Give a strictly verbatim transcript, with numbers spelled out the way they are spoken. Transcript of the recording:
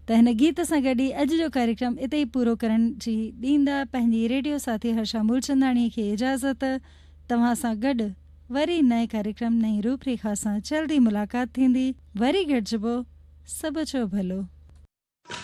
त हिन गीत सां गॾु ई अॼु जो कार्यक्रम इते ई पूरो करण जी ॾींदा पंहिंजी रेडियो साथी हर्षा मूलचंदाणी खे इजाज़त। तव्हां सां गॾु वरी नए कार्यक्रम नई रूपरेखा सां जल्दी मुलाक़ात थींदी। वरी गॾिजबो। सभु जो भलो।